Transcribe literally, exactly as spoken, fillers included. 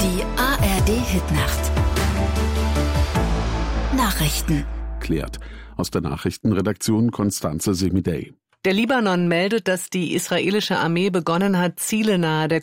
Die A R D-Hitnacht. Nachrichten. Klärt. Aus der Nachrichtenredaktion Constanze Semidey. Der Libanon meldet, dass die israelische Armee begonnen hat, Ziele nahe der